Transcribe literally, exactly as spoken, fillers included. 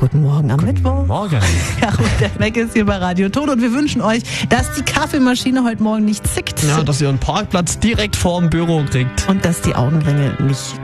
Guten Morgen am Guten Mittwoch. Morgen. Ja, und der Mac ist hier bei Radio Ton und wir wünschen euch, dass die Kaffeemaschine heute Morgen nicht zickt. Ja, dass ihr einen Parkplatz direkt vorm Büro kriegt. Und dass die Augenringe nicht